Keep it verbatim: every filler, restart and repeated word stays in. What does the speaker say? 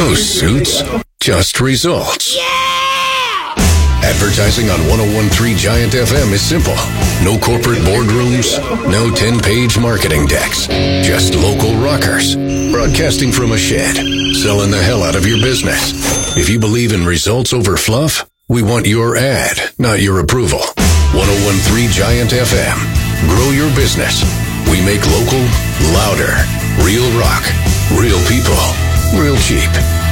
No suits, just results. Yeah! Advertising on one oh one point three Giant F M is simple. No corporate boardrooms, no ten-page marketing decks. Just local rockers. Broadcasting from a shed. Selling the hell out of your business. If you believe in results over fluff, we want your ad, not your approval. one oh one point three Giant F M. Grow your business. We make local louder. Real rock. Real people. Real cheap.